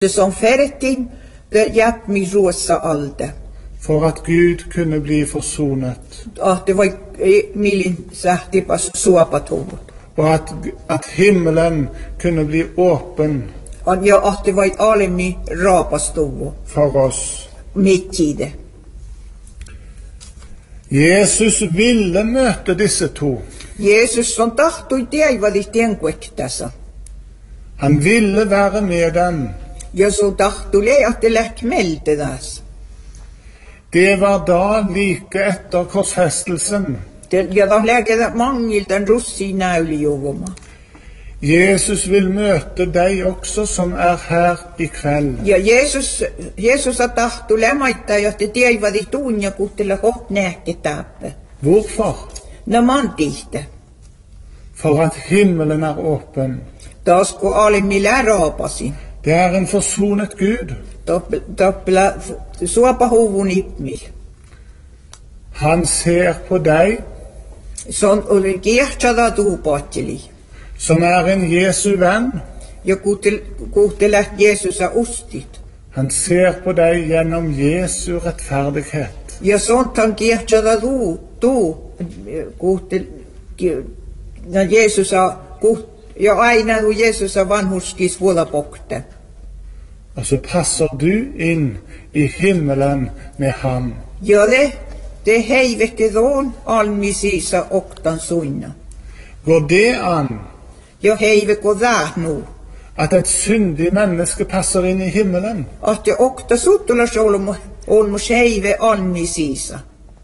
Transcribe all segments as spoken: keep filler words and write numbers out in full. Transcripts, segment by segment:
som fertin, der japp mi rosa alde. For at Gud kunne bli forsonet. At det var milin sähti pas suopatovut. Og at, at himmelen kunne bli åpen. Ja, at det var alemi rapastovu. For oss. Mitt i det. Jesus ville møte disse to. Jesus on tahtoi teivali tienkuektasa. Han ville være med dem. Ja, så tahtoi at det läkt melte das. Det var da like etter korsfestelsen. Ja, da lägger det mangilten russi näylijuvuma. Jesus vil møte deg også som er her i kveld. Ja, Jesus, Jesus har tahtu lämmaita, jotta teivali tunja kuhtella hoht nähti täppä. Hvorfor? No man tihte. For at himmelen er åpen. Taas kun alemmi läraapasi. Det er en forsonet Gud. Tappela suopahuvun ipmi. Han ser på deg. Son oli kiehtsada tuupatseli. Som er en Jesu venn. Ja kuhtela Jeesusa ustit. Han ser på deg gjennom Jesu rettferdighet. Ja sånt han kiehtsada tuu, tuu, kuhtel, ja Jeesusa, kuht, ja aina kun Jeesusa vanhuskis vuolapokte. Og så passer du inn i himmelen med ham. Ja det, det heivekke doon almisisa oktan suinna. Går det an? Ja heivekko daa nu. At et syndig menneske passer inn i himmelen? At det okta suttulas olmus heive almisisa.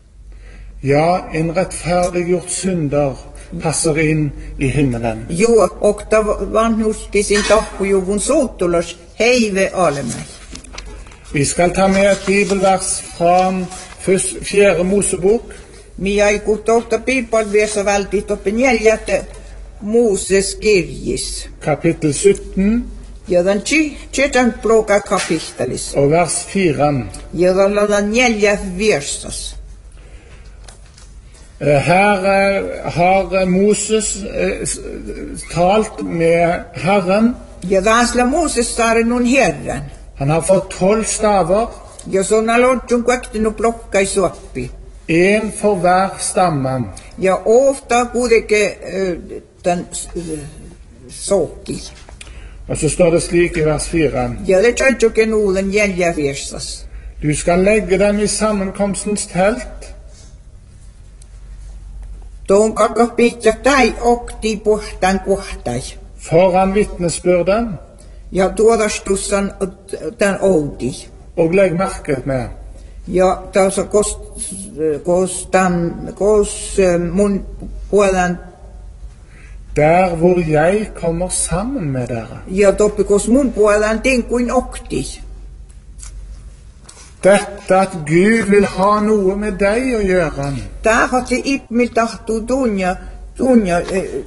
Ja, en rettferdiggjort synder passer inn i himmelen. Jo, okta vanhuskisin tahkujuvun suttulas heive alemai. Vi skal ta med et bibelvers fra fjerde Mosebok. Mia ei kuhtouta piipalviesa vältit oppe neljätte Moses kirjis. Kapittel sytten. Ja den tjetan ploka kapittelis. Og vers fire. Ja den ladan neljä versas. Her har Moses talt med Herren. Ja taasla Moses saari nun herran. Han har fått tolv staver. Ja sonna lontsun kuektinu plokkai suoppi. En for hver stamme. Ja ofta kuitenkin den soki. Og så står det slik i vers fire. Ja det tjantjuken uuden neljä versas. Du skal legge dem i sammenkomstens telt. Tuon kakka pitsa tai okti puhtaan puhtai. Foran vittnesbyrden. Ja tuodastussan tämän outi. Og legg merke med. Ja taas kos, kos, tam, kos mun puolen. Der hvor jeg kommer sammen med dere. Ja toppi kos mun puolen tinkuin okti. Dette at Gud vil ha noe med deg å gjøre. Tää hati ipmil tahtuu tunja, tunja,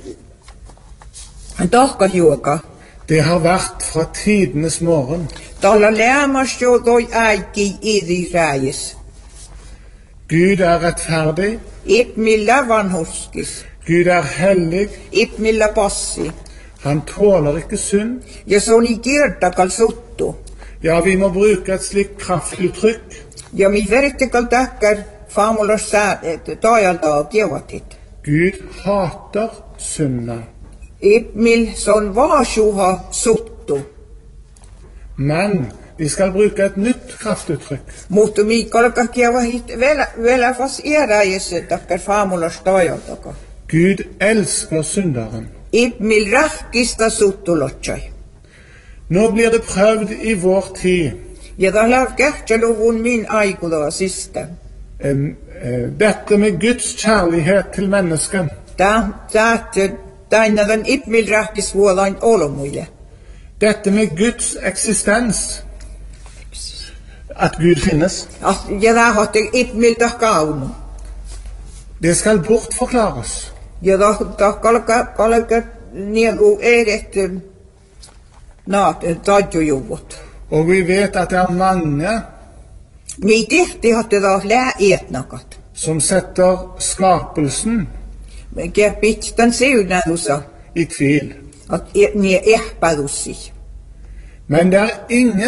tahkajuoka. Det har vært fra tidenes morgen. Talla lämmas jo toi äiti iri räis. Gud er rettferdig. Ipmillä vanhuskis. Gud er hellig. Ipmillä passi. Han tåler ikke synd. Ja se oli kiertakal suttu. Ja, vi må bruke et slikt kraftuttrykk. Ja mi vertikal täkkär faamulas taajalta kievatit. Gud hater synda. Ipmil son vaasuha suttu. Men vi skal bruke et nytt kraftuttrykk. Mutta mi kalka kievahit vielä, vielä fas iäräjessä takkar faamulas taajaltaka. Gud elsker synderen. Ipmil rahkista suttulotsai. Nå blir det prøvd i vår tid. Ja tällä kähtseluvun min aikuda sista. Dette med Guds kjærlighet til mennesken. Tää, tää, täinävän ipmil rahkis vuolain olomuille. Dette med Guds eksistens. At Gud finnes. Ja tää hotti ipmiltä kaunu. Det skal bortforklares. Ja tää kalka, kalka nielu edet naat, tadjujuvut. Og vi vet at det er mange Niin tehti hotti taas lää etnakat. som setter skapelsen Mikä pitstän siunatusa. i tvil. At niin ehpädussi. Men det er ingen